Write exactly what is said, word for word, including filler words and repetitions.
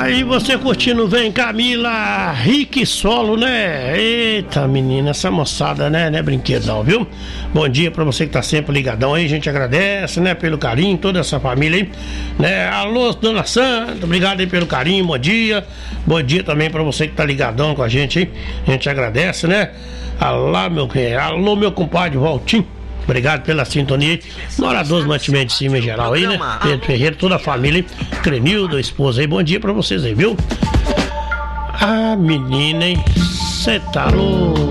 Aí você curtindo, vem Camila, Rick Solo, né? Eita, menina, essa moçada, né? Não é brinquedão, viu? Bom dia pra você que tá sempre ligadão aí, a gente agradece, né? Pelo carinho, toda essa família aí, né? Alô, Dona Santa, obrigado aí pelo carinho, bom dia. Bom dia também pra você que tá ligadão com a gente aí, a gente agradece, né? Alô, meu, alô, meu compadre Valtinho. Obrigado pela sintonia. Moradores do Mantimento de Cima em geral aí, né? Pedro Ferreira, toda a família. Crenildo, a esposa aí. Bom dia pra vocês aí, viu? Ah, menina, hein? Cê tá louco.